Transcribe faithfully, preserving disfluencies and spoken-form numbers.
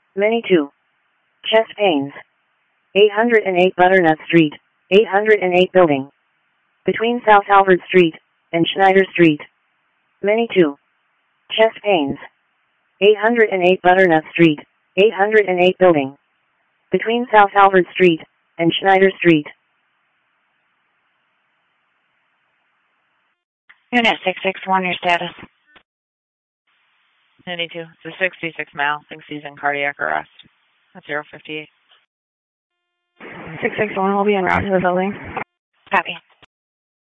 Many two. Chest pains. eight hundred eight Butternut Street, eight hundred eight building. Between South Albert Street and Schneider Street. Many two. Chest pains. eight hundred eight Butternut Street, eight hundred eight building. Between South Albert Street and Schneider Street. Unit six six one, your status. ninety-two. It's a sixty-six male. Thinks he's in cardiac arrest. That's zero fifty-eight. six six one will be en route to the building. Copy.